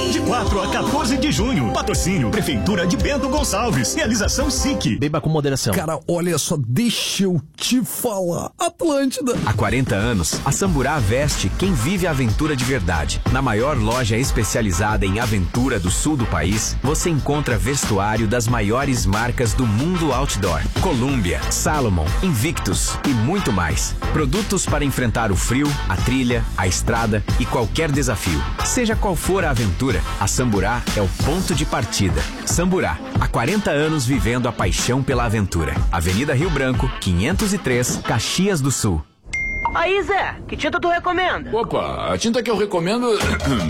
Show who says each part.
Speaker 1: De 4 a 14 de junho. Patrocínio Prefeitura de Bento Gonçalves. Realização SIC.
Speaker 2: Beba com moderação.
Speaker 3: Cara, olha só, deixa eu te falar. Atlântida.
Speaker 4: Há 40 anos, a Samburá veste quem vive a aventura de verdade. Na maior loja especializada em aventura do sul do país, você encontra vestuário das maiores marcas do mundo outdoor. Columbia, Salomon, Invictus e muito mais. Produtos para enfrentar o frio, a trilha, a estrada e qualquer desafio. Seja qual for a aventura, a Samburá é o ponto de partida. Samburá, há 40 anos vivendo a paixão pela aventura. Avenida Rio Branco, 503, Caxias do Sul.
Speaker 5: Aí, Zé, que tinta tu recomenda?
Speaker 6: Opa, a tinta que eu recomendo